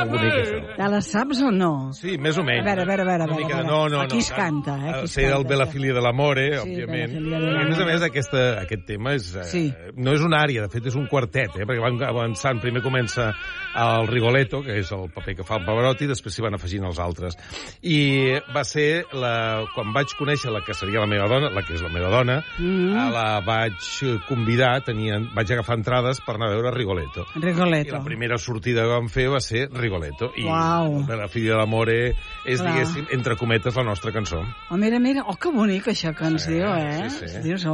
molt bonic, això. Te la saps o no? Sí, més o menys. A veure. No. Aquí es canta, Sé del Bella Filia de l'Amore, òbviament. A més, aquest tema no és una ària, de fet és un quartet, perquè van avançant. Primer comença el Rigoletto, que és el paper que fa el Pavarotti, després s'hi van afegint els altres. I va ser, quan vaig conèixer la que seria la meva dona, la que és la meva dona, la vaig convidar, vaig agafar entrades per anar a veure Rigoletto. I la primera sortida que vam fer va ser Rigoletto. I La Filia de l'Amore és, diguéssim, entre cometes, la nostra cançó. Oh, mira, que bonic aquesta canció, eh? Sí. Dius,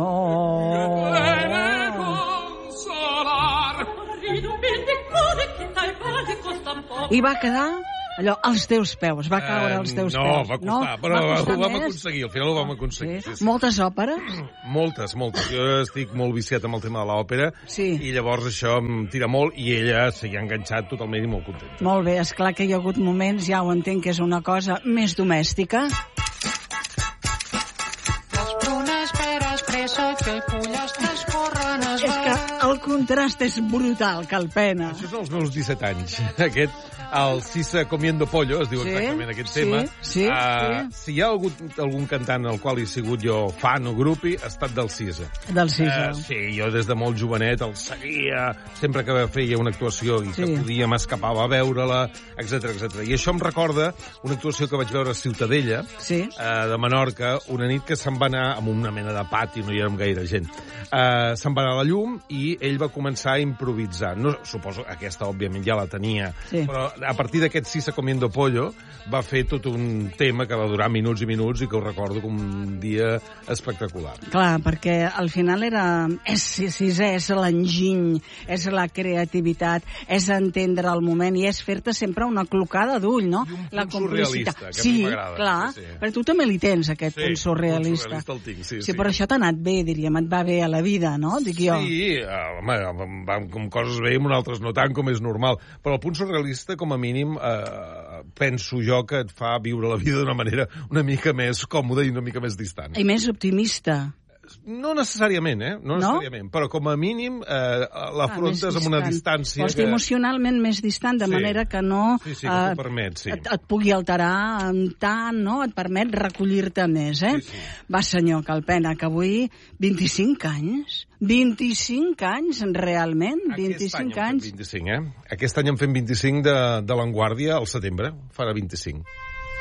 I va quedar allò als teus peus, va caure als teus peus. No, va costar, però ho vam aconseguir, al final ho vam aconseguir. Sí. Moltes òperes? Moltes. Jo estic molt viciat amb el tema de l'òpera, i llavors això em tira molt, i ella s'hi ha enganxat totalment i molt contenta. Molt bé, esclar que hi ha hagut moments, ja ho entenc, que és una cosa més domèstica. És que el contrast és brutal, Calpena. Això són els meus 17 anys. El Sisa Comiendo Pollo, es diu exactament aquest tema. Si hi ha algun cantant al qual he sigut jo fan o grupi, ha estat del Sisa. Sí, jo des de molt jovenet el seguia, sempre que feia una actuació i que podia m'escapava a veure-la, etc. I això em recorda una actuació que vaig veure a Ciutadella, de Menorca, una nit que se'n va anar amb una mena de pati, no hi érem gaire gent. Se'n va anar a la llum i ell va començar a improvisar. Suposo que aquesta, òbviament, ja la tenia, però a partir d'aquest Sisa Comiendo Pollo va fer tot un tema que va durar minuts i minuts i que ho recordo com un dia espectacular. Clar, perquè al final és l'enginy, és la creativitat, és entendre el moment i és fer-te sempre una clocada d'ull, no? I un punt surrealista, que a mi m'agrada. Clar, però tu també li tens, aquest punt surrealista. Sí, el tinc, sí, però això t'ha anat bé, diríem, et va bé a la vida, no? Dic jo. Sí, home, com coses bé i amb altres no tant, com és normal. Però el punt surrealista, com a mínim, penso jo que et fa viure la vida d'una manera una mica més còmoda i una mica més distant. I més optimista. No necessàriament, No necessàriament, però com a mínim l'afrontes amb una distància... Vols dir emocionalment més distant, de manera que no... Sí, que t'ho permet, sí. Et pugui alterar tant, no? Et permet recollir-te més, Sí. Va, senyor Calpena, que avui 25 anys... 25 anys, realment? 25 anys? 25, Aquest any en fem 25 de l'Enguàrdia al setembre, farà 25.